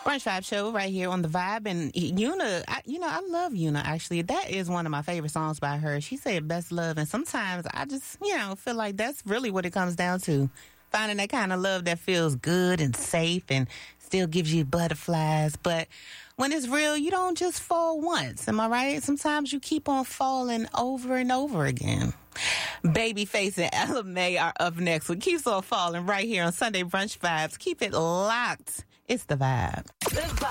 Brunch Vibe Show right here on The Vibe. And Yuna, I love Yuna, actually. That is one of my favorite songs by her. She said best love. And sometimes I just, feel like that's really what it comes down to. Finding that kind of love that feels good and safe and still gives you butterflies. But when it's real, you don't just fall once. Am I right? Sometimes you keep on falling over and over again. Babyface and Ella Mai are up next with Keeps on Falling right here on Sunday Brunch Vibes. Keep it locked. It's The Vibe.